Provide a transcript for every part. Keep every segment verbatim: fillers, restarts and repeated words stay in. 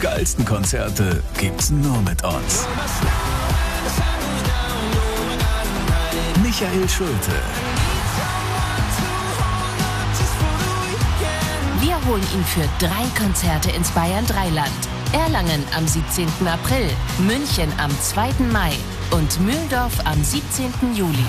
geilsten Konzerte gibt's nur mit uns. Michael Schulte. Wir holen ihn für drei Konzerte ins Bayern Dreiland. Erlangen am siebzehnten April, München am zweiten Mai und Mühldorf am siebzehnten Juli.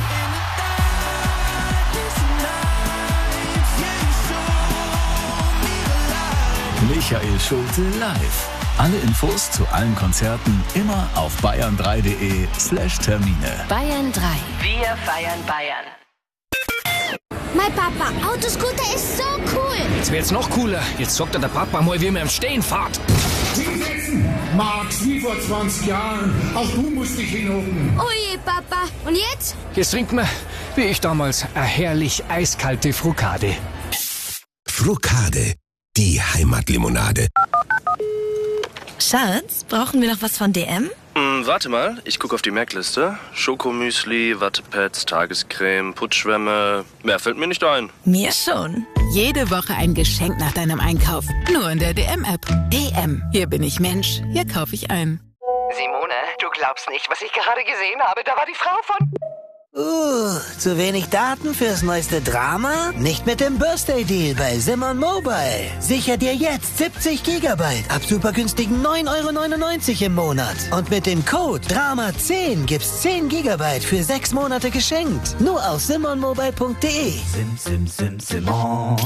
Michael Schulte live. Alle Infos zu allen Konzerten immer auf bayern drei punkt de slash Termine. Bayern drei. Wir feiern Bayern. Mein Papa, Autoscooter ist so cool. Jetzt wird's noch cooler. Jetzt sagt der Papa mal, wie man im Stehen fährt. Hinsetzen! Max, wie vor zwanzig Jahren. Auch du musst dich hinhocken. Oh je, Papa. Und jetzt? Jetzt trinkt man, wie ich damals, eine herrlich eiskalte Frukade. Frukade, die Heimatlimonade. Schatz, brauchen wir noch was von D M? Hm, warte mal, ich gucke auf die Merkliste. Schokomüsli, Wattepads, Tagescreme, Putzschwämme. Mehr fällt mir nicht ein. Mir schon. Jede Woche ein Geschenk nach deinem Einkauf. Nur in der D M-App. D M. Hier bin ich Mensch. Hier kaufe ich ein. Simone, du glaubst nicht, was ich gerade gesehen habe. Da war die Frau von... Uh, zu wenig Daten fürs neueste Drama? Nicht mit dem Birthday-Deal bei Simon Mobile. Sicher dir jetzt siebzig Gigabyte ab super günstigen neun Euro neunundneunzig im Monat. Und mit dem Code Drama zehn gibt's zehn Gigabyte für sechs Monate geschenkt. Nur auf simon mobile punkt de. Sim, sim, sim, Simon.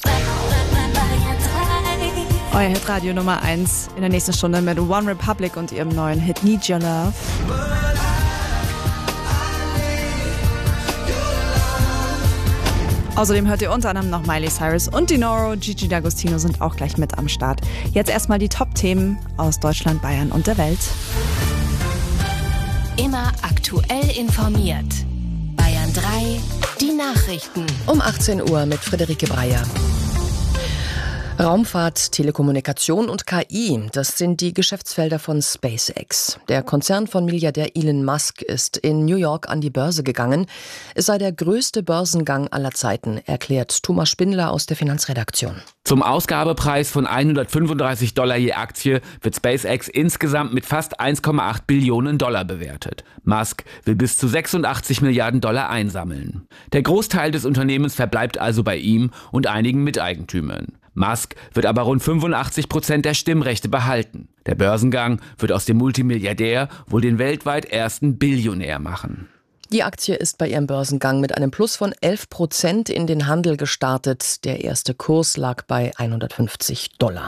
Euer Hitradio Nummer eins in der nächsten Stunde mit One Republic und ihrem neuen Hit Need Your Love. Außerdem hört ihr unter anderem noch Miley Cyrus und Dinoro. Gigi D'Agostino sind auch gleich mit am Start. Jetzt erstmal die Top-Themen aus Deutschland, Bayern und der Welt. Immer aktuell informiert. Bayern drei, die Nachrichten. Um achtzehn Uhr mit Friederike Breyer. Raumfahrt, Telekommunikation und K I, das sind die Geschäftsfelder von SpaceX. Der Konzern von Milliardär Elon Musk ist in New York an die Börse gegangen. Es sei der größte Börsengang aller Zeiten, erklärt Thomas Spindler aus der Finanzredaktion. Zum Ausgabepreis von hundertfünfunddreißig Dollar je Aktie wird SpaceX insgesamt mit fast eins Komma acht Billionen Dollar bewertet. Musk will bis zu sechsundachtzig Milliarden Dollar einsammeln. Der Großteil des Unternehmens verbleibt also bei ihm und einigen Miteigentümern. Musk wird aber rund fünfundachtzig Prozent der Stimmrechte behalten. Der Börsengang wird aus dem Multimilliardär wohl den weltweit ersten Billionär machen. Die Aktie ist bei ihrem Börsengang mit einem Plus von elf Prozent in den Handel gestartet. Der erste Kurs lag bei hundertfünfzig Dollar.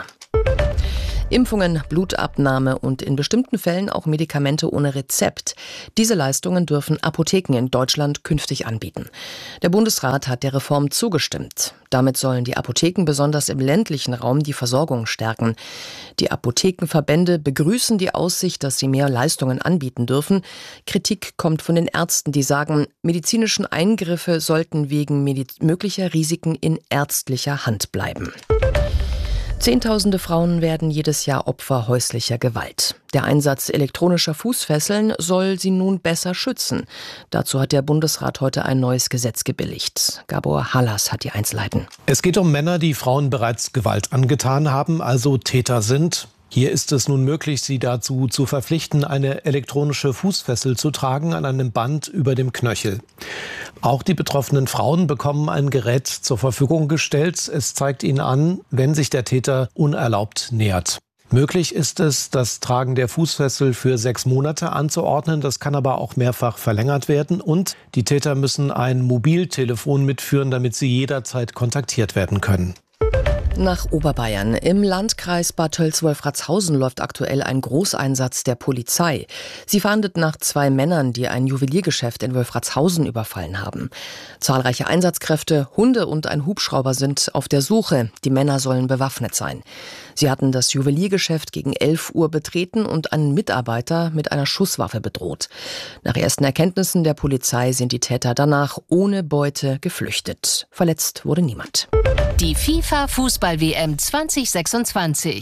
Impfungen, Blutabnahme und in bestimmten Fällen auch Medikamente ohne Rezept. Diese Leistungen dürfen Apotheken in Deutschland künftig anbieten. Der Bundesrat hat der Reform zugestimmt. Damit sollen die Apotheken besonders im ländlichen Raum die Versorgung stärken. Die Apothekenverbände begrüßen die Aussicht, dass sie mehr Leistungen anbieten dürfen. Kritik kommt von den Ärzten, die sagen, medizinischen Eingriffe sollten wegen mediz- möglicher Risiken in ärztlicher Hand bleiben. Zehntausende Frauen werden jedes Jahr Opfer häuslicher Gewalt. Der Einsatz elektronischer Fußfesseln soll sie nun besser schützen. Dazu hat der Bundesrat heute ein neues Gesetz gebilligt. Gabor Hallas hat die Einzelheiten. Es geht um Männer, die Frauen bereits Gewalt angetan haben, also Täter sind. Hier ist es nun möglich, sie dazu zu verpflichten, eine elektronische Fußfessel zu tragen an einem Band über dem Knöchel. Auch die betroffenen Frauen bekommen ein Gerät zur Verfügung gestellt. Es zeigt ihnen an, wenn sich der Täter unerlaubt nähert. Möglich ist es, das Tragen der Fußfessel für sechs Monate anzuordnen. Das kann aber auch mehrfach verlängert werden. Und die Täter müssen ein Mobiltelefon mitführen, damit sie jederzeit kontaktiert werden können. Nach Oberbayern. Im Landkreis Bad Tölz-Wolfratshausen läuft aktuell ein Großeinsatz der Polizei. Sie fahndet nach zwei Männern, die ein Juweliergeschäft in Wolfratshausen überfallen haben. Zahlreiche Einsatzkräfte, Hunde und ein Hubschrauber sind auf der Suche. Die Männer sollen bewaffnet sein. Sie hatten das Juweliergeschäft gegen elf Uhr betreten und einen Mitarbeiter mit einer Schusswaffe bedroht. Nach ersten Erkenntnissen der Polizei sind die Täter danach ohne Beute geflüchtet. Verletzt wurde niemand. Die FIFA-Fußball-W M zwanzig sechsundzwanzig.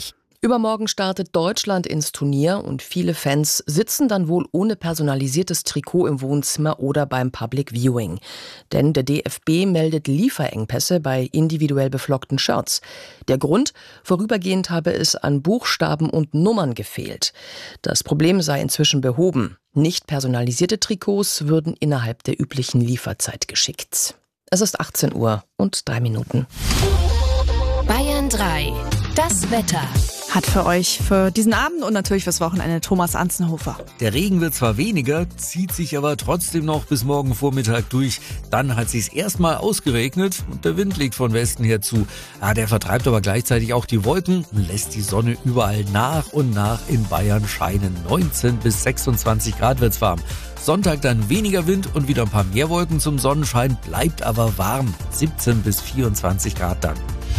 Übermorgen startet Deutschland ins Turnier und viele Fans sitzen dann wohl ohne personalisiertes Trikot im Wohnzimmer oder beim Public Viewing. Denn der D F B meldet Lieferengpässe bei individuell beflockten Shirts. Der Grund? Vorübergehend habe es an Buchstaben und Nummern gefehlt. Das Problem sei inzwischen behoben. Nicht personalisierte Trikots würden innerhalb der üblichen Lieferzeit geschickt. Es ist achtzehn Uhr und drei Minuten. Bayern drei. Das Wetter. Hat für euch für diesen Abend und natürlich fürs Wochenende Thomas Anzenhofer. Der Regen wird zwar weniger, zieht sich aber trotzdem noch bis morgen Vormittag durch. Dann hat sich's erstmal ausgeregnet und der Wind legt von Westen her zu. Ja, der vertreibt aber gleichzeitig auch die Wolken und lässt die Sonne überall nach und nach in Bayern scheinen. neunzehn bis sechsundzwanzig Grad wird's warm. Sonntag dann weniger Wind und wieder ein paar mehr Wolken zum Sonnenschein, bleibt aber warm. siebzehn bis vierundzwanzig Grad dann.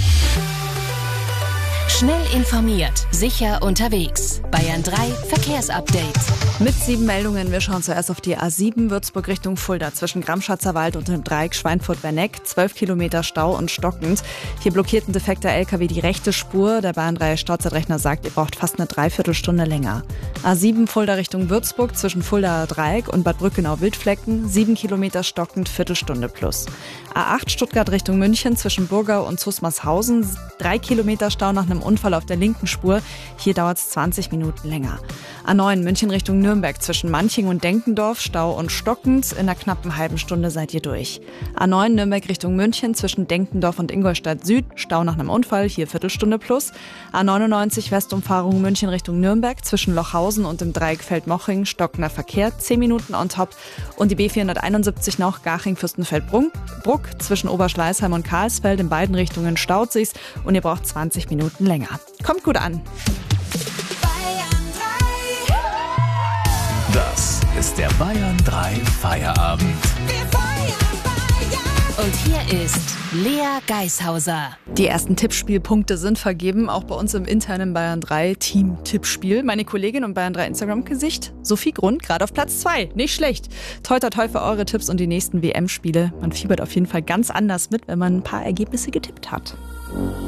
Schnell informiert, sicher unterwegs. Bayern drei Verkehrsupdate. Mit sieben Meldungen. Wir schauen zuerst auf die A sieben Würzburg Richtung Fulda zwischen Gramschatzer Wald und dem Dreieck Schweinfurt-Berneck. zwölf Kilometer Stau und stockend. Hier blockiert ein defekter L K W die rechte Spur. Der Bayern drei Stauzeitrechner sagt, ihr braucht fast eine Dreiviertelstunde länger. A sieben Fulda Richtung Würzburg zwischen Fuldaer Dreieck und Bad Brückenau-Wildflecken. sieben Kilometer stockend, Viertelstunde plus. A acht Stuttgart Richtung München zwischen Burgau und Zusmarshausen. drei Kilometer Stau nach einem Unfall auf der linken Spur. Hier dauert es zwanzig Minuten länger. A neun München Richtung Nürnberg zwischen Manching und Denkendorf, Stau und stockend. In einer knappen halben Stunde seid ihr durch. A neun Nürnberg Richtung München zwischen Denkendorf und Ingolstadt Süd, Stau nach einem Unfall, hier Viertelstunde plus. A neunundneunzig Westumfahrung München Richtung Nürnberg zwischen Lochhausen und dem Dreieck Feldmoching, stockender Verkehr, zehn Minuten on top. Und die B vierhunderteinundsiebzig noch Garching-Fürstenfeldbruck zwischen Oberschleißheim und Karlsfeld, in beiden Richtungen staut sich's und ihr braucht zwanzig Minuten länger. Kommt gut an. Das ist der Bayern drei Feierabend. Und hier ist Lea Geishauser. Die ersten Tippspielpunkte sind vergeben, auch bei uns im internen Bayern drei Team-Tippspiel. Meine Kollegin und Bayern drei Instagram-Gesicht, Sophie Grund, gerade auf Platz zwei. Nicht schlecht. Toi, toi, toi für eure Tipps und die nächsten W M-Spiele. Man fiebert auf jeden Fall ganz anders mit, wenn man ein paar Ergebnisse getippt hat.